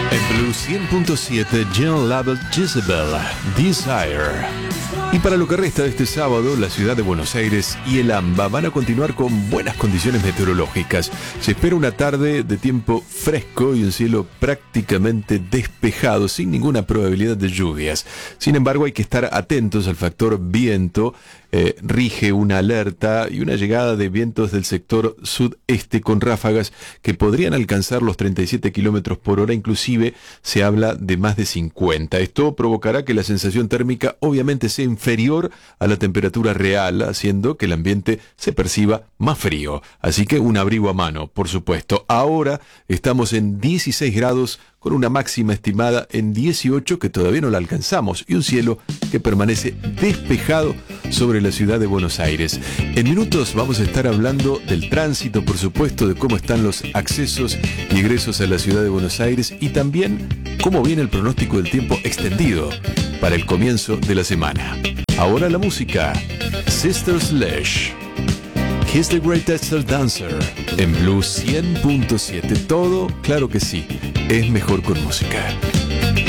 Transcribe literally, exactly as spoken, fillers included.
En Blue cien punto siete, John Label Jezebel, Desire. Y para lo que resta de este sábado, la ciudad de Buenos Aires y el AMBA van a continuar con buenas condiciones meteorológicas. Se espera una tarde de tiempo fresco y un cielo prácticamente despejado, sin ninguna probabilidad de lluvias. Sin embargo, hay que estar atentos al factor viento. Eh, rige una alerta y una llegada de vientos del sector sudeste con ráfagas que podrían alcanzar los treinta y siete kilómetros por hora, inclusive se habla de más de cincuenta. Esto provocará que la sensación térmica obviamente sea inferior a la temperatura real, haciendo que el ambiente se perciba más frío. Así que un abrigo a mano, por supuesto. Ahora estamos en dieciséis grados con una máxima estimada en dieciocho que todavía no la alcanzamos y un cielo que permanece despejado sobre la ciudad de Buenos Aires. En minutos vamos a estar hablando del tránsito, por supuesto, de cómo están los accesos y egresos a la ciudad de Buenos Aires y también cómo viene el pronóstico del tiempo extendido para el comienzo de la semana. Ahora la música. Sister Sledge. He's the Greatest Dancer. En Blue cien punto siete. Todo, claro que sí, es mejor con música.